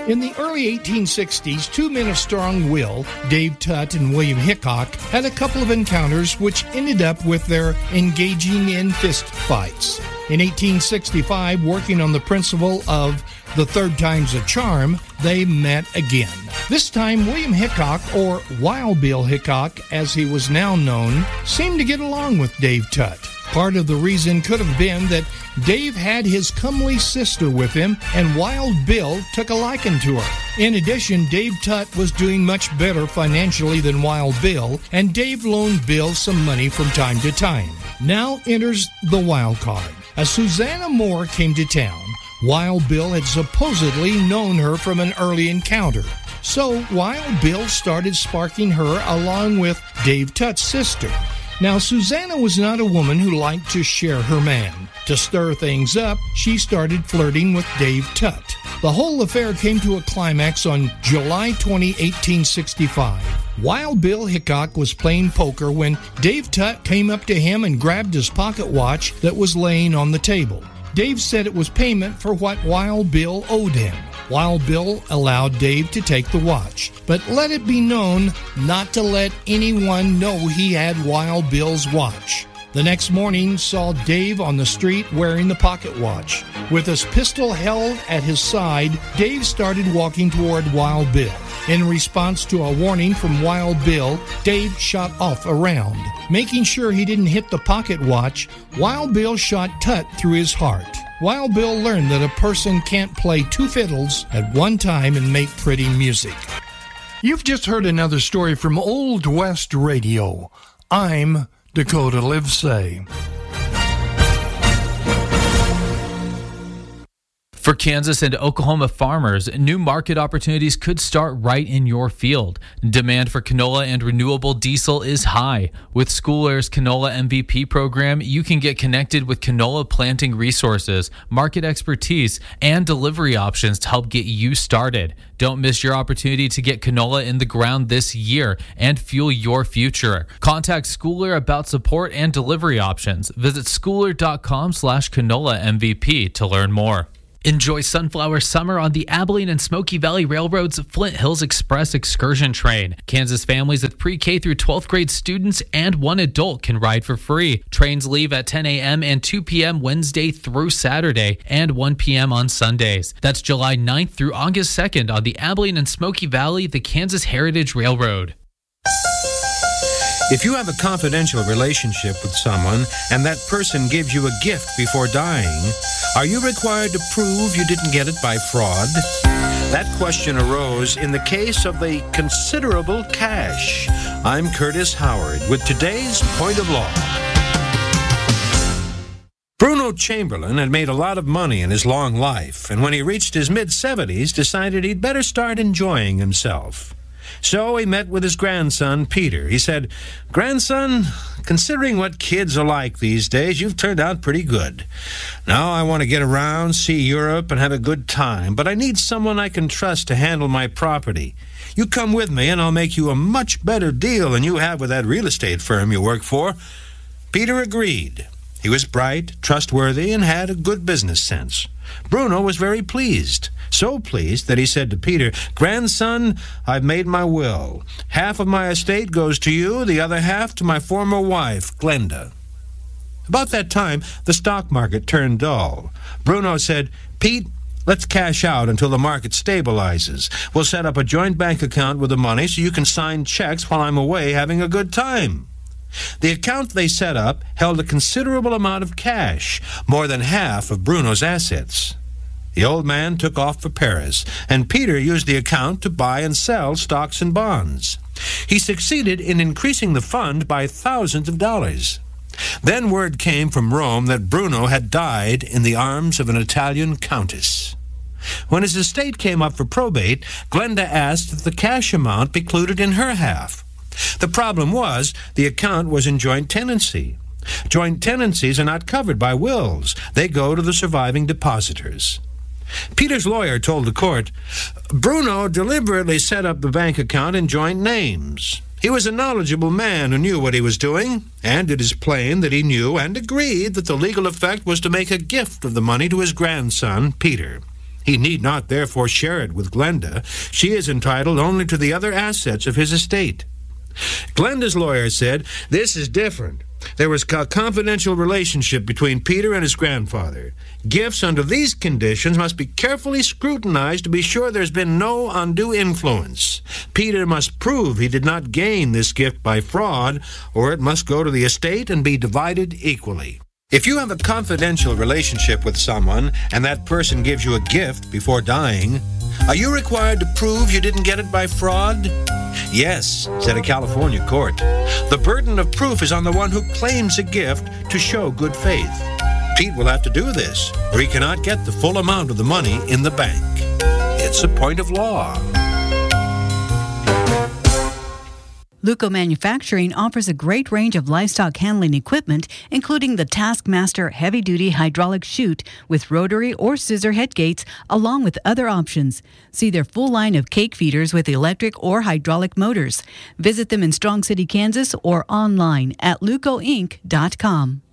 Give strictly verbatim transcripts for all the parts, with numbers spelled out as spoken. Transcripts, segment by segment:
In the early eighteen sixties, two men of strong will, Dave Tutt and William Hickok, had a couple of encounters which ended up with their engaging in fist fights. In eighteen sixty-five, working on the principle of the third time's a charm, they met again. This time, William Hickok, or Wild Bill Hickok as he was now known, seemed to get along with Dave Tutt. Part of the reason could have been that Dave had his comely sister with him, and Wild Bill took a liking to her. In addition, Dave Tutt was doing much better financially than Wild Bill, and Dave loaned Bill some money from time to time. Now enters the wild card. As Susanna Moore came to town, Wild Bill had supposedly known her from an early encounter. So Wild Bill started sparking her along with Dave Tutt's sister. Now, Susanna was not a woman who liked to share her man. To stir things up, she started flirting with Dave Tutt. The whole affair came to a climax on July twentieth, eighteen sixty-five. Wild Bill Hickok was playing poker when Dave Tutt came up to him and grabbed his pocket watch that was laying on the table. Dave said it was payment for what Wild Bill owed him. Wild Bill allowed Dave to take the watch, but let it be known not to let anyone know he had Wild Bill's watch. The next morning saw Dave on the street wearing the pocket watch. With his pistol held at his side, Dave started walking toward Wild Bill. In response to a warning from Wild Bill, Dave shot off a round. Making sure he didn't hit the pocket watch, Wild Bill shot Tutt through his heart. Wild Bill learned that a person can't play two fiddles at one time and make pretty music. You've just heard another story from Old West Radio. I'm Dakota Livesay. For Kansas and Oklahoma farmers, new market opportunities could start right in your field. Demand for canola and renewable diesel is high. With School Air's Canola M V P program, you can get connected with canola planting resources, market expertise, and delivery options to help get you started. Don't miss your opportunity to get canola in the ground this year and fuel your future. Contact School Air about support and delivery options. Visit schooler.com slash canola MVP to learn more. Enjoy Sunflower Summer on the Abilene and Smoky Valley Railroad's Flint Hills Express excursion train. Kansas families with pre-K through twelfth grade students and one adult can ride for free. Trains leave at ten a.m. and two p.m. Wednesday through Saturday and one p.m. on Sundays. That's July ninth through August second on the Abilene and Smoky Valley, the Kansas Heritage Railroad. If you have a confidential relationship with someone and that person gives you a gift before dying, are you required to prove you didn't get it by fraud? That question arose in the case of the considerable cash. I'm Curtis Howard with today's Point of Law. Bruno Chamberlain had made a lot of money in his long life, and when he reached his mid-seventies, decided he'd better start enjoying himself. So he met with his grandson, Peter. He said, "Grandson, considering what kids are like these days, you've turned out pretty good. Now I want to get around, see Europe, and have a good time, but I need someone I can trust to handle my property. You come with me, and I'll make you a much better deal than you have with that real estate firm you work for." Peter agreed. He was bright, trustworthy, and had a good business sense. Bruno was very pleased, so pleased that he said to Peter, "Grandson, I've made my will. Half of my estate goes to you, the other half to my former wife, Glenda." About that time, the stock market turned dull. Bruno said, "Pete, let's cash out until the market stabilizes. We'll set up a joint bank account with the money so you can sign checks while I'm away having a good time." The account they set up held a considerable amount of cash, more than half of Bruno's assets. The old man took off for Paris, and Peter used the account to buy and sell stocks and bonds. He succeeded in increasing the fund by thousands of dollars. Then word came from Rome that Bruno had died in the arms of an Italian countess. When his estate came up for probate, Glenda asked that the cash amount be included in her half. The problem was the account was in joint tenancy. Joint tenancies are not covered by wills. They go to the surviving depositors. Peter's lawyer told the court, "Bruno deliberately set up the bank account in joint names. He was a knowledgeable man who knew what he was doing, and it is plain that he knew and agreed that the legal effect was to make a gift of the money to his grandson, Peter. He need not therefore share it with Glenda. She is entitled only to the other assets of his estate. Glenda's lawyer said, this is different. There was a confidential relationship between Peter and his grandfather. Gifts under these conditions must be carefully scrutinized to be sure there's been no undue influence. Peter must prove he did not gain this gift by fraud, or it must go to the estate and be divided equally. If you have a confidential relationship with someone and that person gives you a gift before dying, are you required to prove you didn't get it by fraud? Yes, said a California court. The burden of proof is on the one who claims a gift to show good faith. Pete will have to do this, or he cannot get the full amount of the money in the bank. It's a point of law. Luco Manufacturing offers a great range of livestock handling equipment, including the Taskmaster heavy-duty hydraulic chute with rotary or scissor head gates, along with other options. See their full line of cake feeders with electric or hydraulic motors. Visit them in Strong City, Kansas, or online at luco inc dot com.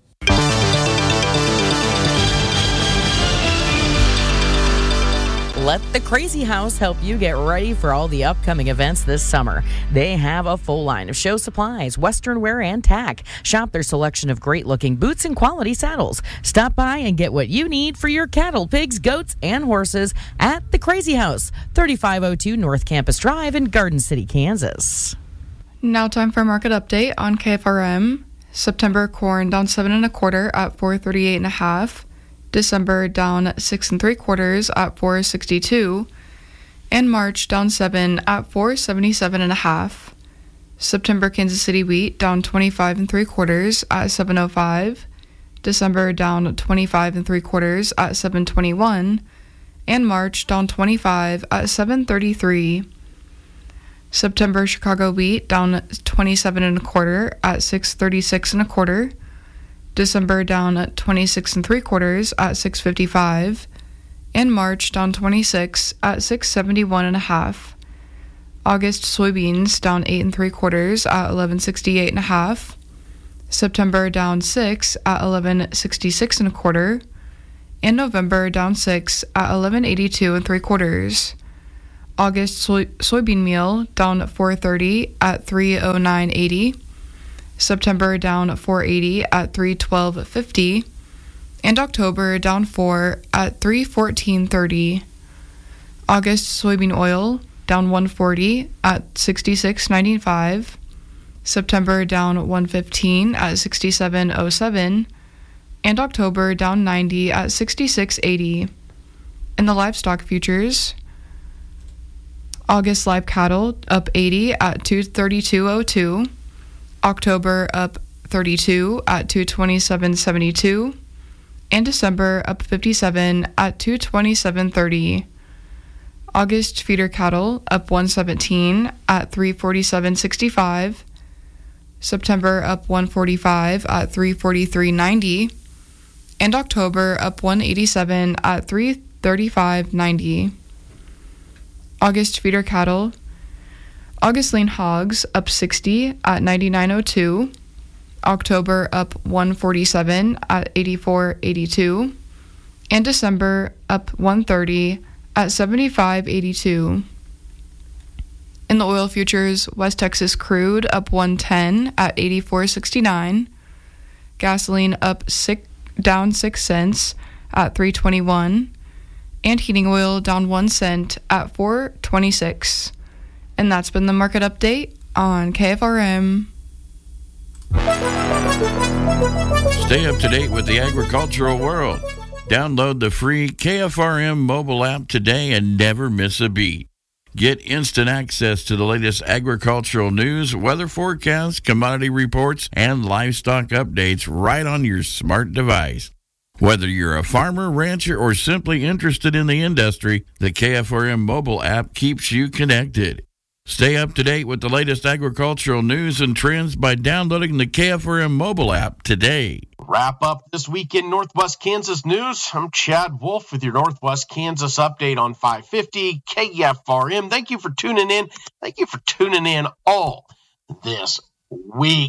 Let the Crazy House help you get ready for all the upcoming events this summer. They have a full line of show supplies, western wear, and tack. Shop their selection of great-looking boots and quality saddles. Stop by and get what you need for your cattle, pigs, goats, and horses at the Crazy House, thirty-five oh two North Campus Drive in Garden City, Kansas. Now time for a market update on K F R M. September corn down seven and a quarter at four thirty-eight and a half. December down six and three quarters at four sixty-two, and March down seven at four seventy-seven and a half. September Kansas City wheat down twenty-five and three quarters at seven oh five. December down twenty-five and three quarters at seven twenty-one, and March down twenty-five at seven thirty-three. September Chicago wheat down twenty-seven and a quarter at six thirty-six and a quarter. December down at twenty-six and three quarters at six fifty-five, and March down twenty-six at six seventy-one and a half. August soybeans down eight and three quarters at eleven sixty-eight and a half. September down six at eleven sixty-six and a quarter, and November down six at eleven eighty-two and three quarters. August soy- soybean meal down four thirty at three oh nine eighty. September down four eighty at three twelve fifty, and October down four at three fourteen thirty. August soybean oil down one forty at sixty-six ninety-five. September down one fifteen at sixty-seven oh seven, and October down ninety at sixty-six eighty. In the livestock futures, August live cattle up eighty at two thirty-two oh two. October up thirty-two at two twenty-seven seventy-two, and December up fifty-seven at two twenty-seven thirty. August feeder cattle up one seventeen at three forty-seven sixty-five. September up one forty-five at three forty-three ninety, and October up one eighty-seven at three thirty-five ninety. August feeder cattle, August lean hogs up sixty at ninety-nine oh two, October up one forty-seven at eighty-four eighty-two, and December up one thirty at seventy-five eighty-two. In the oil futures, West Texas crude up one ten at eighty-four sixty-nine, gasoline up six, down six cents at three twenty-one, and heating oil down one cent at four twenty-six. And that's been the market update on K F R M. Stay up to date with the agricultural world. Download the free K F R M mobile app today and never miss a beat. Get instant access to the latest agricultural news, weather forecasts, commodity reports, and livestock updates right on your smart device. Whether you're a farmer, rancher, or simply interested in the industry, the K F R M mobile app keeps you connected. Stay up to date with the latest agricultural news and trends by downloading the K F R M mobile app today. Wrap up this week in Northwest Kansas news. I'm Chad Wolf with your Northwest Kansas update on five fifty K F R M. Thank you for tuning in. Thank you for tuning in all this week.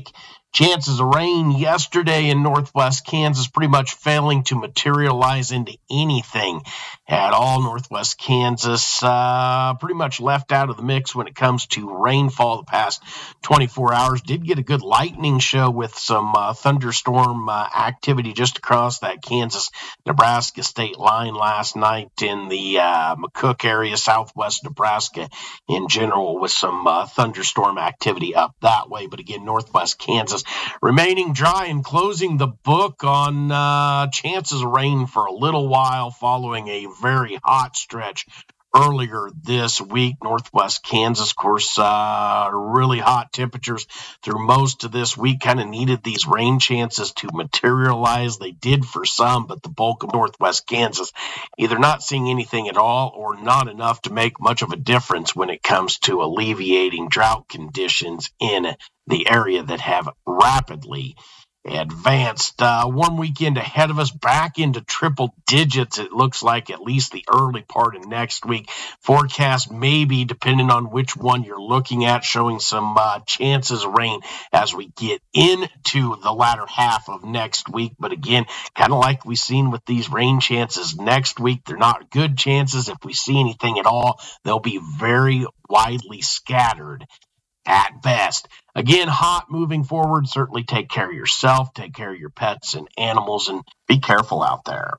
Chances of rain yesterday in northwest Kansas pretty much failing to materialize into anything at all. Northwest Kansas uh, pretty much left out of the mix when it comes to rainfall the past twenty-four hours. Did get a good lightning show with some uh, thunderstorm uh, activity just across that Kansas-Nebraska state line last night in the uh, McCook area, southwest Nebraska in general, with some uh, thunderstorm activity up that way. But again, northwest Kansas remaining dry and closing the book on uh, chances of rain for a little while following a very hot stretch earlier this week. Northwest Kansas, of course, uh, really hot temperatures through most of this week. Kind of needed these rain chances to materialize. They did for some, but the bulk of Northwest Kansas either not seeing anything at all or not enough to make much of a difference when it comes to alleviating drought conditions in the area that have rapidly advanced. Uh, one weekend ahead of us, back into triple digits, it looks like, at least the early part of next week. Forecast maybe, depending on which one you're looking at, showing some uh, chances of rain as we get into the latter half of next week. But again, kind of like we've seen with these rain chances next week, they're not good chances. If we see anything at all, they'll be very widely scattered at best. Again, hot moving forward. Certainly take care of yourself, take care of your pets and animals, and be careful out there.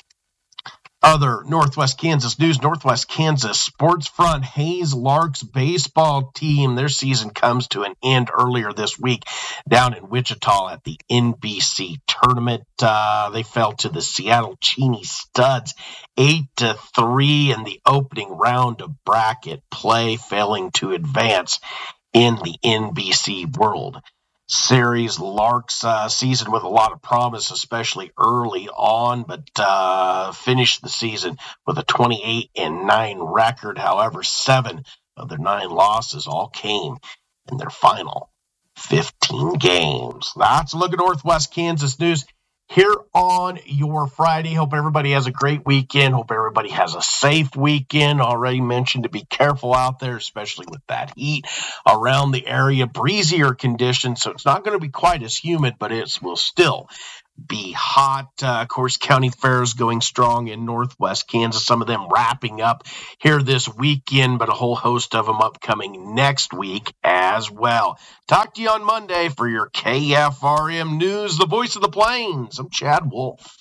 Other Northwest Kansas news, Northwest Kansas Sports Front Hayes Larks baseball team, their season comes to an end earlier this week down in Wichita at the N B C tournament. Uh, they fell to the Seattle Cheney Studs eight to three in the opening round of bracket play, failing to advance in the N B C World Series. Larks uh, season with a lot of promise, especially early on, but uh, finished the season with a twenty-eight and nine record. However, seven of their nine losses all came in their final fifteen games. That's a look at Northwest Kansas news here on your Friday. Hope everybody has a great weekend. Hope everybody has a safe weekend. Already mentioned to be careful out there, especially with that heat around the area. Breezier conditions, so it's not going to be quite as humid, but it will still be hot. Uh, of course, county fairs going strong in Northwest Kansas. Some of them wrapping up here this weekend, but a whole host of them upcoming next week as well. Talk to you on Monday for your K F R M News, the voice of the Plains. I'm Chad Wolf.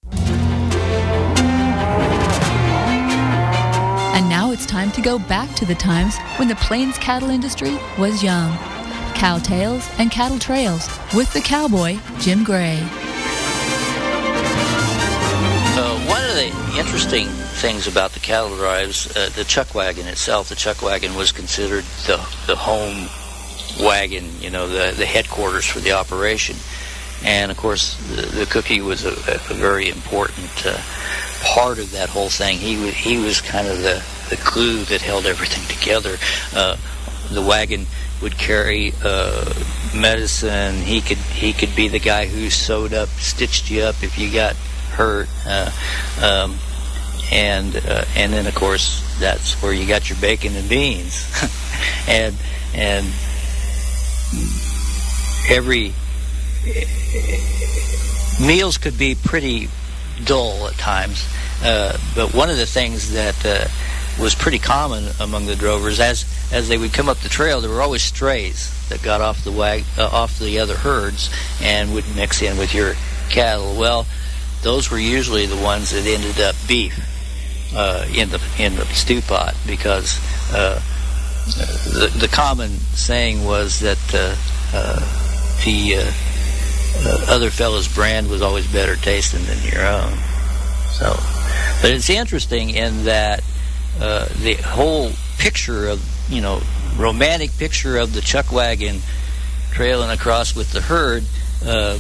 And now it's time to go back to the times when the Plains cattle industry was young. Cow Tales and Cattle Trails with the cowboy, Jim Gray. Uh, one of the interesting things about the cattle drives, uh, the chuck wagon itself, the chuck wagon was considered the the home wagon, you know, the, the headquarters for the operation. And, of course, the, the cookie was a, a very important uh, part of that whole thing. He was, he was kind of the, the glue that held everything together. Uh, the wagon would carry uh, medicine. He could he could be the guy who sewed up, stitched you up if you got hurt, uh, um, and uh, and then of course that's where you got your bacon and beans, and and every meals could be pretty dull at times, uh, but one of the things that uh, was pretty common among the drovers, as as they would come up the trail, there were always strays that got off the wag uh, off the other herds and would mix in with your cattle. Well, those were usually the ones that ended up beef uh, in the in the stew pot, because uh, the the common saying was that uh, uh, the uh, uh, other fellow's brand was always better tasting than your own. So, but it's interesting in that uh, the whole picture of, you know, romantic picture of the chuck wagon trailing across with the herd uh,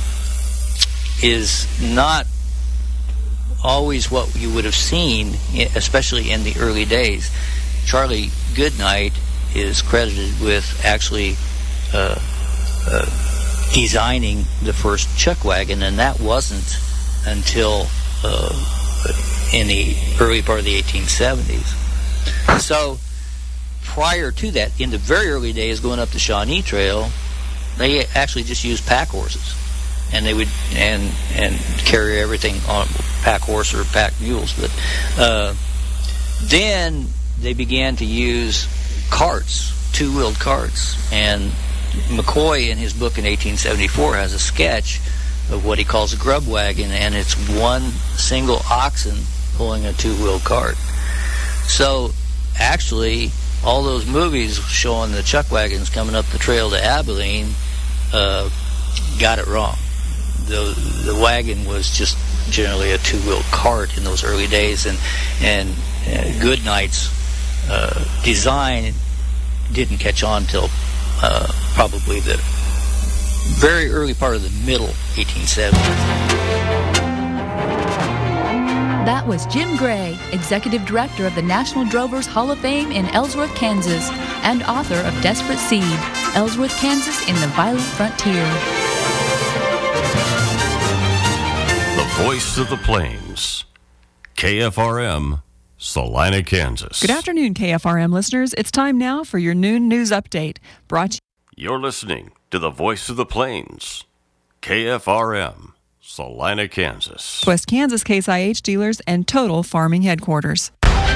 is not always what you would have seen, especially in the early days. Charlie Goodnight is credited with actually uh, uh, designing the first chuck wagon, and that wasn't until uh, in the early part of the eighteen seventies. So prior to that, in the very early days going up the Shawnee Trail, They actually just used pack horses, and they would and and carry everything on pack horse or pack mules. But uh, then they began to use carts, two-wheeled carts, and McCoy in his book in eighteen seventy-four has a sketch of what he calls a grub wagon, and it's one single oxen pulling a two-wheeled cart. So actually, all those movies showing the chuck wagons coming up the trail to Abilene uh, got it wrong. The the wagon was just generally a two-wheeled cart in those early days, and and uh, Goodnight's uh, design didn't catch on till uh, probably the very early part of the middle eighteen seventies. That was Jim Gray, Executive Director of the National Drovers Hall of Fame in Ellsworth, Kansas, and author of Desperate Seed, Ellsworth, Kansas in the Violent Frontier. The voice of the plains, K F R M, Salina, Kansas. Good afternoon, K F R M listeners. It's time now for your noon news update. Brought to You're listening to the voice of the plains, K F R M, Salina, Kansas. West Kansas Case I H dealers and Total Farming Headquarters.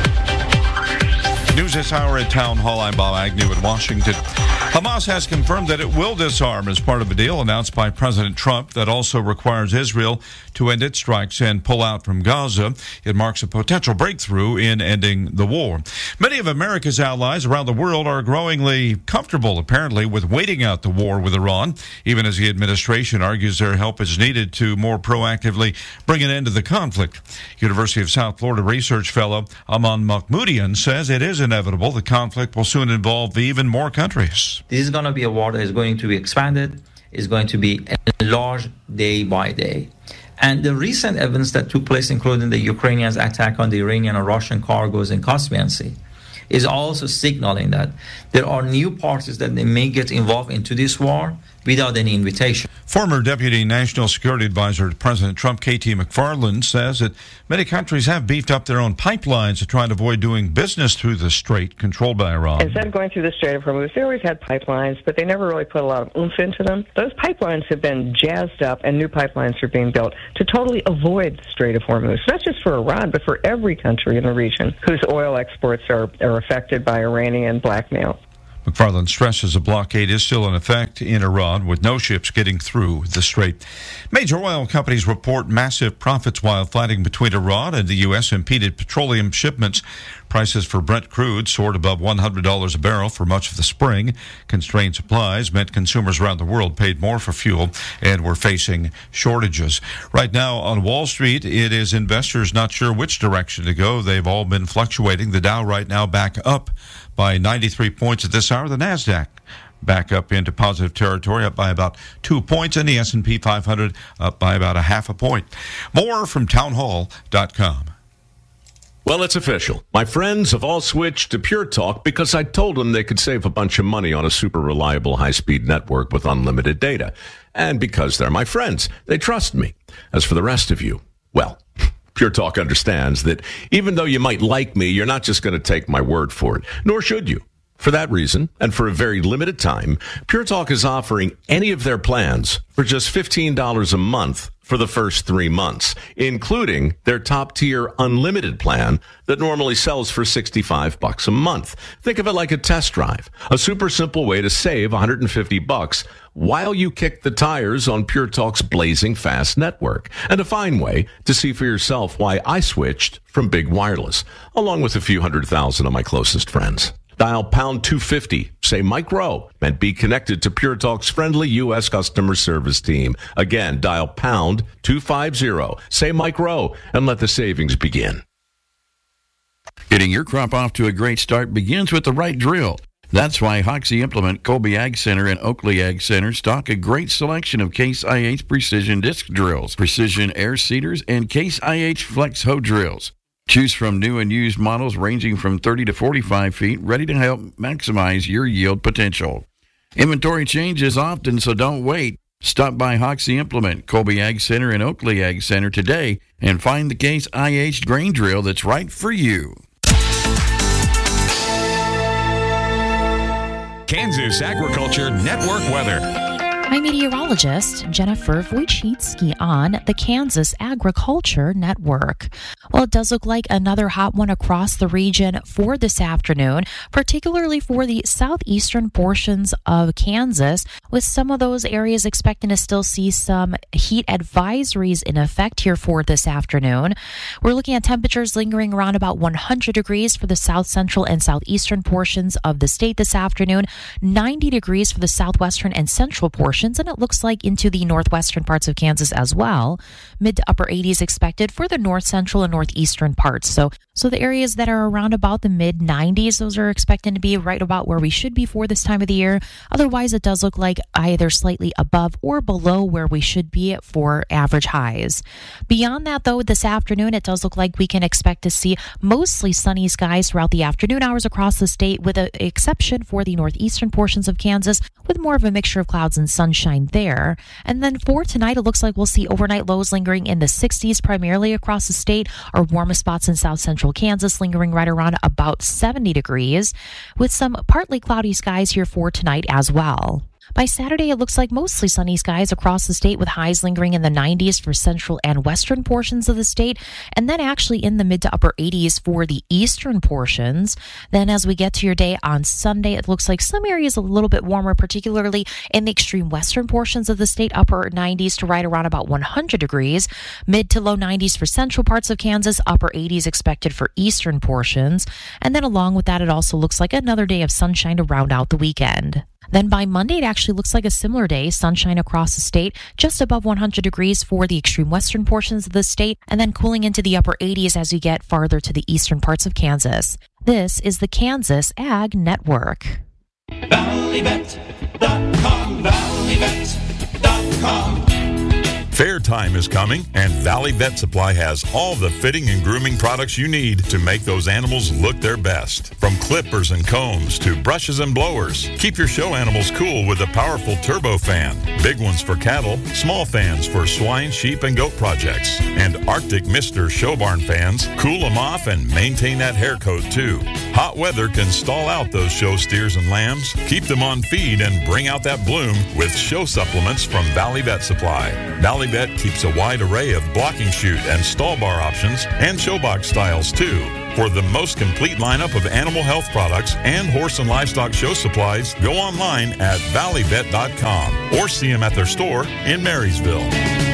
News this hour at Town Hall. I'm Bob Agnew in Washington. Hamas has confirmed that it will disarm as part of a deal announced by President Trump that also requires Israel to end its strikes and pull out from Gaza. It marks a potential breakthrough in ending the war. Many of America's allies around the world are growingly comfortable, apparently, with waiting out the war with Iran, even as the administration argues their help is needed to more proactively bring an end to the conflict. University of South Florida research fellow Aman Mahmoodian says it is inevitable the conflict will soon involve even more countries. This is going to be a war that is going to be expanded, is going to be enlarged day by day. And the recent events that took place, including the Ukrainians' attack on the Iranian and Russian cargoes in Caspian Sea, is also signaling that there are new parties that they may get involved into this war without any invitation. Former Deputy National Security Advisor to President Trump, K T McFarland, says that many countries have beefed up their own pipelines to try and avoid doing business through the strait controlled by Iran. Instead of going through the Strait of Hormuz, they always had pipelines, but they never really put a lot of oomph into them. Those pipelines have been jazzed up, and new pipelines are being built to totally avoid the Strait of Hormuz, not just for Iran, but for every country in the region whose oil exports are, are affected by Iranian blackmail. McFarland stresses a blockade is still in effect in Iran, with no ships getting through the strait. Major oil companies report massive profits while fighting between Iran and the U S impeded petroleum shipments. Prices for Brent crude soared above one hundred dollars a barrel for much of the spring. Constrained supplies meant consumers around the world paid more for fuel and were facing shortages. Right now on Wall Street, it is investors not sure which direction to go. They've all been fluctuating. The Dow right now back up by ninety-three points at this hour. The NASDAQ back up into positive territory, up by about two points, and the S and P five hundred up by about a half a point. More from townhall dot com. Well, it's official. My friends have all switched to Pure Talk because I told them they could save a bunch of money on a super reliable high-speed network with unlimited data. And because they're my friends, they trust me. As for the rest of you, well, Pure Talk understands that even though you might like me, you're not just going to take my word for it, nor should you. For that reason, and for a very limited time, Pure Talk is offering any of their plans for just fifteen dollars a month for the first three months, including their top-tier unlimited plan that normally sells for sixty-five bucks a month. Think of it like a test drive, a super simple way to save one hundred fifty bucks while you kick the tires on Pure Talk's blazing fast network, and a fine way to see for yourself why I switched from big wireless, along with a few hundred thousand of my closest friends. Dial pound two fifty, say Mike Rowe, and be connected to Pure Talk's friendly U S customer service team. Again, dial pound two fifty, say Mike Rowe, and let the savings begin. Getting your crop off to a great start begins with the right drill. That's why Hoxie Implement, Colby Ag Center, and Oakley Ag Center stock a great selection of Case I H Precision Disc Drills, Precision Air Seeders, and Case I H Flex Hoe Drills. Choose from new and used models ranging from thirty to forty-five feet, ready to help maximize your yield potential. Inventory changes often, so don't wait. Stop by Hoxie Implement, Colby Ag Center, and Oakley Ag Center today and find the Case I H grain drill that's right for you. Kansas Agriculture Network weather. I'm meteorologist Jennifer Wojcicki on the Kansas Agriculture Network. Well, it does look like another hot one across the region for this afternoon, particularly for the southeastern portions of Kansas, with some of those areas expecting to still see some heat advisories in effect here for this afternoon. We're looking at temperatures lingering around about one hundred degrees for the south central and southeastern portions of the state this afternoon, ninety degrees for the southwestern and central portions, and it looks like into the northwestern parts of Kansas as well. Mid to upper eighties expected for the north central and northeastern parts. So, so the areas that are around about the mid nineties, those are expecting to be right about where we should be for this time of the year. Otherwise, it does look like either slightly above or below where we should be for average highs. Beyond that, though, this afternoon, it does look like we can expect to see mostly sunny skies throughout the afternoon hours across the state, with an exception for the northeastern portions of Kansas, with more of a mixture of clouds and sunshine there. And then for tonight, it looks like we'll see overnight lows lingering in the sixties primarily across the state. Our warmest spots in south central Kansas lingering right around about seventy degrees, with some partly cloudy skies here for tonight as well. By Saturday, it looks like mostly sunny skies across the state, with highs lingering in the nineties for central and western portions of the state, and then actually in the mid to upper eighties for the eastern portions. Then as we get to your day on Sunday, it looks like some areas a little bit warmer, particularly in the extreme western portions of the state, upper nineties to right around about one hundred degrees, mid to low nineties for central parts of Kansas, upper eighties expected for eastern portions. And then along with that, it also looks like another day of sunshine to round out the weekend. Then by Monday, it actually looks like a similar day, sunshine across the state, just above one hundred degrees for the extreme western portions of the state, and then cooling into the upper eighties as you get farther to the eastern parts of Kansas. This is the Kansas Ag Network. Valley Vet dot com, Valley Vet dot com. Fair time is coming, and Valley Vet Supply has all the fitting and grooming products you need to make those animals look their best. From clippers and combs to brushes and blowers, keep your show animals cool with a powerful turbo fan. Big ones for cattle, small fans for swine, sheep, and goat projects. And Arctic Mister show barn fans cool them off and maintain that hair coat too. Hot weather can stall out those show steers and lambs. Keep them on feed and bring out that bloom with show supplements from Valley Vet Supply. Valley Vet keeps a wide array of blocking chute and stall bar options and showbox styles too. For the most complete lineup of animal health products and horse and livestock show supplies, go online at valley vet dot com or see them at their store in Marysville.